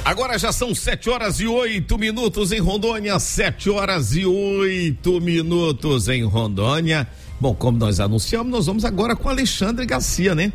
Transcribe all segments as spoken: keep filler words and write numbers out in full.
Agora já são sete horas e oito minutos em Rondônia, sete horas e oito minutos em Rondônia. Bom, como nós anunciamos, nós vamos agora com Alexandre Garcia, né?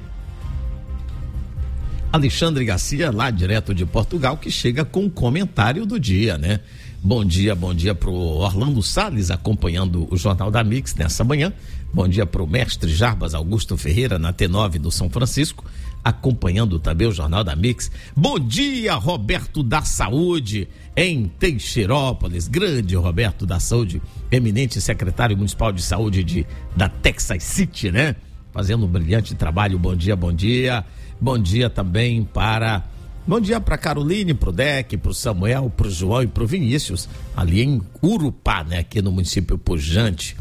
Alexandre Garcia, lá direto de Portugal, que chega com o comentário do dia, né? Bom dia, bom dia pro Orlando Salles, acompanhando o Jornal da Mix nessa manhã. Bom dia pro mestre Jarbas Augusto Ferreira, na T nove do São Francisco, acompanhando também o Jornal da Mix. Bom dia, Roberto da Saúde, em Teixeirópolis. Grande Roberto da Saúde, eminente secretário municipal de saúde de, da Texas City, né? Fazendo um brilhante trabalho. Bom dia, bom dia. Bom dia também para... Bom dia para Caroline, pro Deck, pro Samuel, pro João e pro Vinícius, ali em Urupá, né? Aqui no município pujante.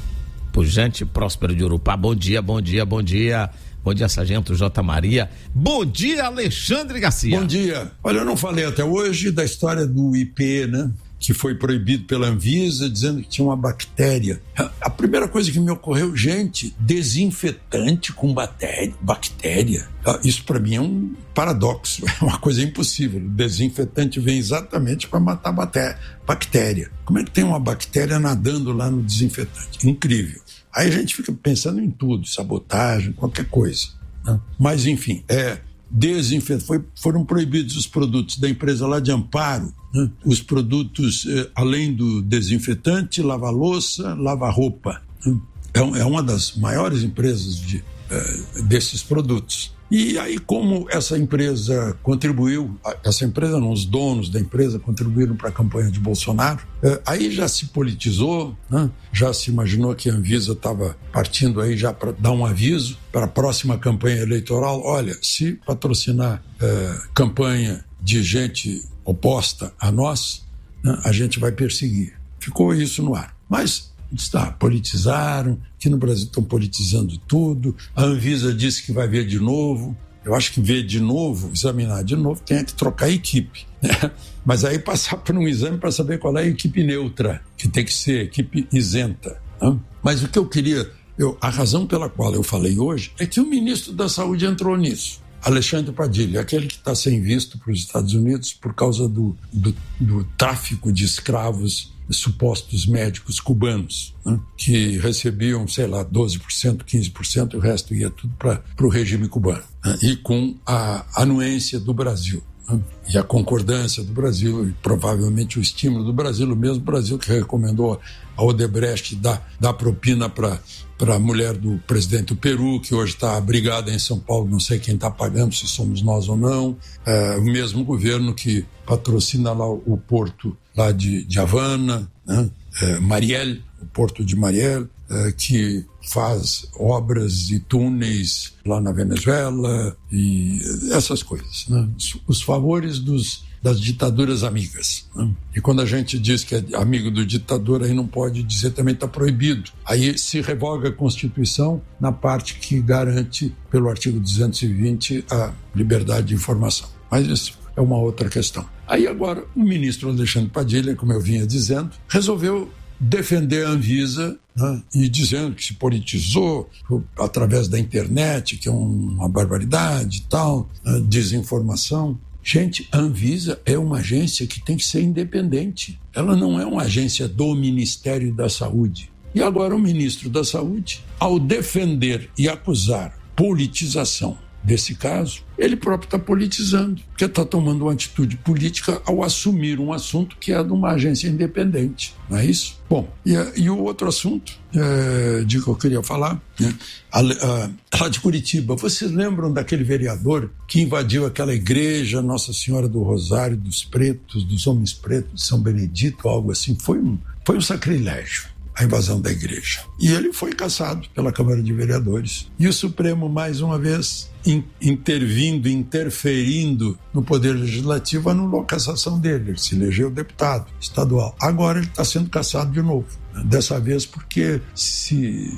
Pujante Próspero de Urupá. Bom dia, bom dia, bom dia. Bom dia, Sargento J. Maria. Bom dia, Alexandre Garcia. Bom dia. Olha, eu não falei até hoje da história do I P, né? Que foi proibido pela Anvisa, dizendo que tinha uma bactéria. A primeira coisa que me ocorreu, gente, desinfetante com bactéria. bactéria. Isso para mim é um paradoxo, é uma coisa impossível. O desinfetante vem exatamente para matar bactéria. Como é que tem uma bactéria nadando lá no desinfetante? Incrível. Aí a gente fica pensando em tudo, sabotagem, qualquer coisa, né? Mas enfim, é... Desinfetante, foi, foram proibidos os produtos da empresa lá de Amparo, né? Os produtos, eh, além do desinfetante, lava-louça, lava-roupa. Né? É, é uma das maiores empresas de, eh, desses produtos. E aí, como essa empresa contribuiu, essa empresa não, os donos da empresa contribuíram para a campanha de Bolsonaro, eh, aí já se politizou, né? Já se imaginou que a Anvisa estava partindo aí já para dar um aviso para a próxima campanha eleitoral. Olha, se patrocinar eh, campanha de gente oposta a nós, né, a gente vai perseguir. Ficou isso no ar. Mas está, politizaram, aqui no Brasil estão politizando tudo, a Anvisa disse que vai ver de novo. Eu acho que ver de novo, examinar de novo, tem que trocar a equipe, né? Mas aí passar por um exame para saber qual é a equipe neutra, que tem que ser equipe isenta, né? Mas o que eu queria, eu, a razão pela qual eu falei hoje é que o ministro da Saúde entrou nisso, Alexandre Padilha, aquele que está sem visto para os Estados Unidos por causa do, do, do tráfico de escravos, supostos médicos cubanos, né, que recebiam, sei lá, doze por cento, quinze por cento, e o resto ia tudo para o regime cubano, né, e com a anuência do Brasil, né, e a concordância do Brasil, e provavelmente o estímulo do Brasil, o mesmo Brasil que recomendou a Odebrecht dar, dar propina para para a mulher do presidente do Peru, que hoje está abrigada em São Paulo, não sei quem está pagando, se somos nós ou não, é, o mesmo governo que patrocina lá o, o porto lá de, de Havana, né? é, Mariel, o porto de Mariel, é, que faz obras e túneis lá na Venezuela e essas coisas, né? Os, os favores dos das ditaduras amigas, né? E quando a gente diz que é amigo do ditador, aí não pode dizer, também está proibido. Aí se revoga a Constituição na parte que garante, pelo artigo duzentos e vinte, a liberdade de informação. Mas isso é uma outra questão. Aí agora o ministro Alexandre Padilha, como eu vinha dizendo, resolveu defender a Anvisa, né, e dizendo que se politizou através da internet, que é uma barbaridade e tal, né, desinformação. Gente, a Anvisa é uma agência que tem que ser independente. Ela não é uma agência do Ministério da Saúde. E agora o ministro da Saúde, ao defender e acusar politização desse caso, ele próprio está politizando, porque está tomando uma atitude política ao assumir um assunto que é de uma agência independente, não é isso? Bom, e, e o outro assunto é, de que eu queria falar, né, a, a, lá de Curitiba, vocês lembram daquele vereador que invadiu aquela igreja Nossa Senhora do Rosário, dos pretos, dos homens pretos, de São Benedito, algo assim? Foi um, foi um sacrilégio a invasão da igreja. E ele foi cassado pela Câmara de Vereadores. E o Supremo, mais uma vez, in, intervindo, interferindo no Poder Legislativo, anulou a cassação dele. Ele se elegeu deputado estadual. Agora ele está sendo cassado de novo. Dessa vez porque se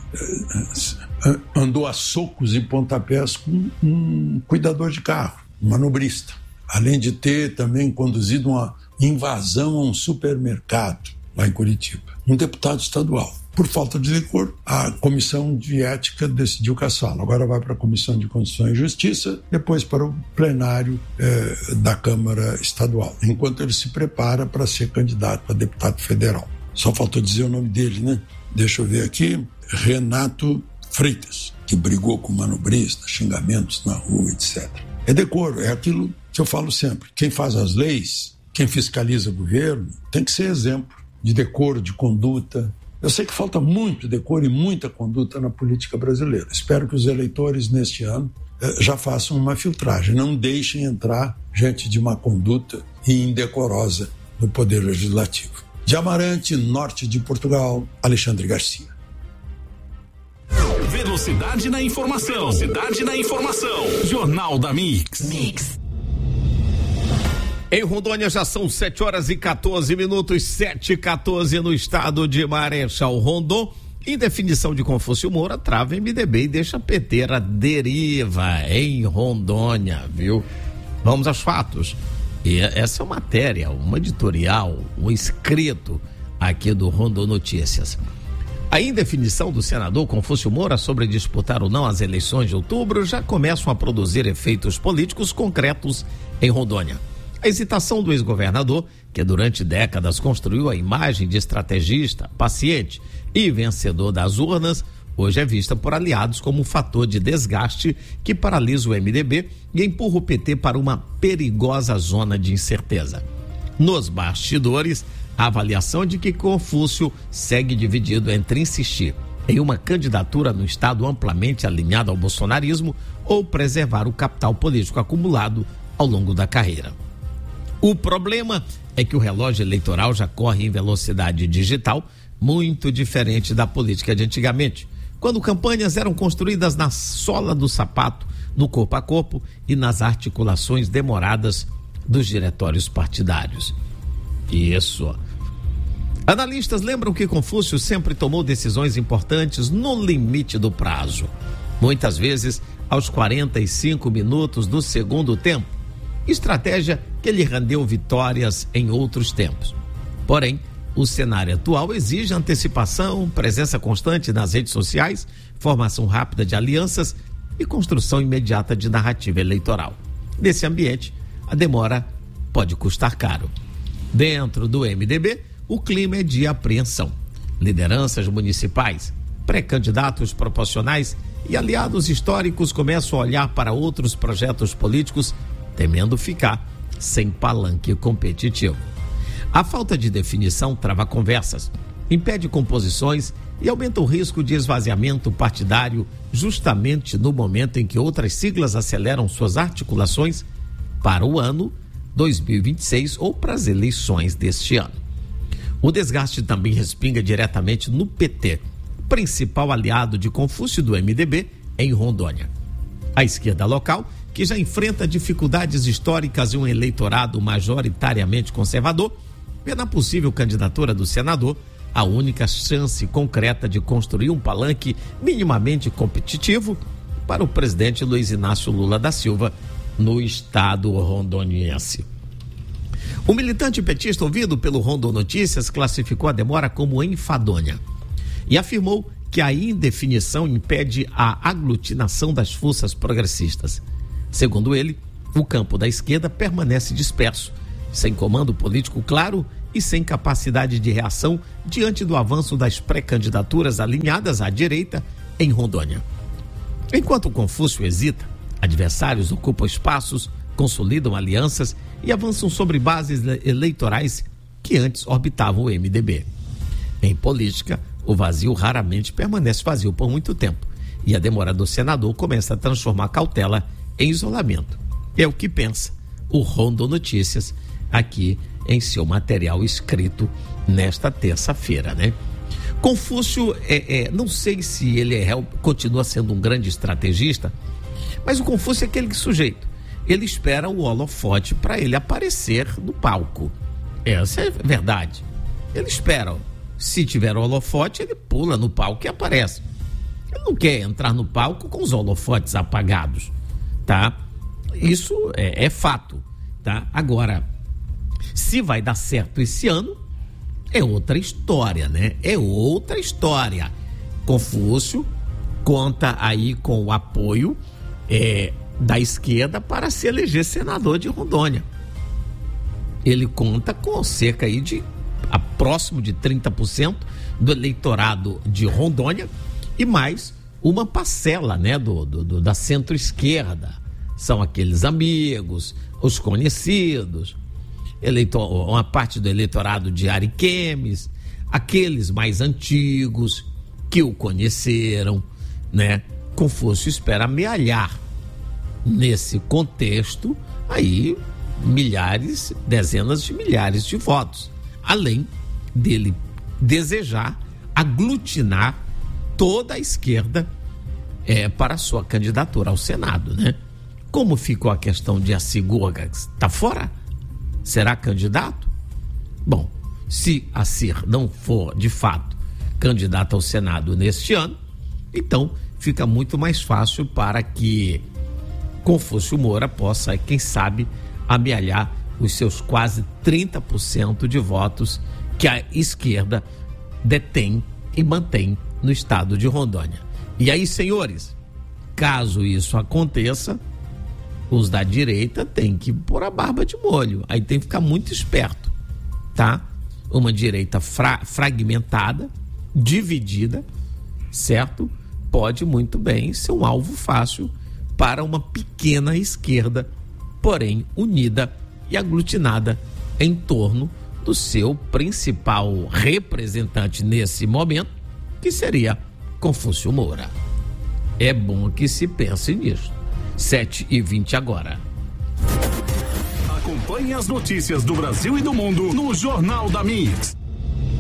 uh, andou a socos e pontapés com um cuidador de carro, um manobrista. Além de ter também conduzido uma invasão a um supermercado lá em Curitiba. Um deputado estadual. Por falta de decoro, a Comissão de Ética decidiu caçá-lo. Agora vai para a Comissão de Constituição e Justiça, depois para o plenário eh, da Câmara Estadual, enquanto ele se prepara para ser candidato a deputado federal. Só faltou dizer o nome dele, né? Deixa eu ver aqui. Renato Freitas, que brigou com manobristas, xingamentos na rua, etcétera. É decoro, é aquilo que eu falo sempre. Quem faz as leis, quem fiscaliza o governo, tem que ser exemplo de decoro, de conduta. Eu sei que falta muito decoro e muita conduta na política brasileira. Espero que os eleitores, neste ano, já façam uma filtragem. Não deixem entrar gente de má conduta e indecorosa no Poder Legislativo. De Amarante, norte de Portugal, Alexandre Garcia. Velocidade na informação. Velocidade na informação. Jornal da Mix. Mix. Em Rondônia já são sete horas e quatorze minutos, sete e quatorze no estado de Marechal Rondon. Em definição de Confúcio Moura, trava M D B e deixa P T à deriva em Rondônia, viu? Vamos aos fatos. E essa é uma matéria, uma editorial, um escrito aqui do Rondon Notícias. A indefinição do senador Confúcio Moura sobre disputar ou não as eleições de outubro já começam a produzir efeitos políticos concretos em Rondônia. A hesitação do ex-governador, que durante décadas construiu a imagem de estrategista, paciente e vencedor das urnas, hoje é vista por aliados como um fator de desgaste que paralisa o M D B e empurra o P T para uma perigosa zona de incerteza. Nos bastidores, a avaliação de que Confúcio segue dividido entre insistir em uma candidatura no estado amplamente alinhada ao bolsonarismo ou preservar o capital político acumulado ao longo da carreira. O problema é que o relógio eleitoral já corre em velocidade digital, muito diferente da política de antigamente, quando campanhas eram construídas na sola do sapato, no corpo a corpo e nas articulações demoradas dos diretórios partidários. Isso. Analistas lembram que Confúcio sempre tomou decisões importantes no limite do prazo, muitas vezes aos quarenta e cinco minutos do segundo tempo, estratégia que lhe rendeu vitórias em outros tempos. Porém, o cenário atual exige antecipação, presença constante nas redes sociais, formação rápida de alianças e construção imediata de narrativa eleitoral. Nesse ambiente, a demora pode custar caro. Dentro do M D B, o clima é de apreensão. Lideranças municipais, pré-candidatos proporcionais e aliados históricos começam a olhar para outros projetos políticos, temendo ficar sem palanque competitivo. A falta de definição trava conversas, impede composições e aumenta o risco de esvaziamento partidário justamente no momento em que outras siglas aceleram suas articulações para o ano dois mil e vinte e seis ou para as eleições deste ano. O desgaste também respinga diretamente no P T, principal aliado de Confúcio do M D B em Rondônia. A esquerda local, que já enfrenta dificuldades históricas e um eleitorado majoritariamente conservador, vê na possível candidatura do senador a única chance concreta de construir um palanque minimamente competitivo para o presidente Luiz Inácio Lula da Silva no estado rondoniense. O militante petista ouvido pelo Rondon Notícias classificou a demora como enfadonha e afirmou que a indefinição impede a aglutinação das forças progressistas. Segundo ele, o campo da esquerda permanece disperso, sem comando político claro e sem capacidade de reação diante do avanço das pré-candidaturas alinhadas à direita em Rondônia. Enquanto Confúcio hesita, adversários ocupam espaços, consolidam alianças e avançam sobre bases eleitorais que antes orbitavam o M D B. Em política, o vazio raramente permanece vazio por muito tempo e a demora do senador começa a transformar a cautela em isolamento. É o que pensa o Rondon Notícias aqui em seu material escrito nesta terça-feira, né? Confúcio, é, é, não sei se ele é, continua sendo um grande estrategista, mas o Confúcio é aquele sujeito. Ele espera o holofote para ele aparecer no palco. Essa é a verdade. Ele espera. Se tiver holofote, ele pula no palco e aparece. Ele não quer entrar no palco com os holofotes apagados, tá? Isso é, é fato, tá? Agora, se vai dar certo esse ano, é outra história, né? É outra história. Confúcio conta aí com o apoio é, da esquerda para se eleger senador de Rondônia. Ele conta com cerca aí de a próximo de trinta por cento do eleitorado de Rondônia e mais uma parcela, né, do, do, do da centro-esquerda. São aqueles amigos, os conhecidos, eleitor, uma parte do eleitorado de Ariquemes, aqueles mais antigos que o conheceram, né? Confúcio espera amealhar nesse contexto aí milhares, dezenas de milhares de votos, além dele desejar aglutinar toda a esquerda é, para a sua candidatura ao Senado, né? Como ficou a questão de Assi Gurgax? Tá fora? Será candidato? Bom, se Assi não for de fato candidato ao Senado neste ano, então fica muito mais fácil para que Confúcio Moura possa, quem sabe, amealhar os seus quase trinta por cento de votos que a esquerda detém e mantém no estado de Rondônia. E aí, senhores, caso isso aconteça, os da direita têm que pôr a barba de molho, aí tem que ficar muito esperto, tá? Uma direita fra- fragmentada, dividida, certo? Pode muito bem ser um alvo fácil para uma pequena esquerda, porém unida e aglutinada em torno do seu principal representante nesse momento, que seria Confúcio Moura. É bom que se pense nisso. sete e vinte agora. Acompanhe as notícias do Brasil e do mundo no Jornal da Mix.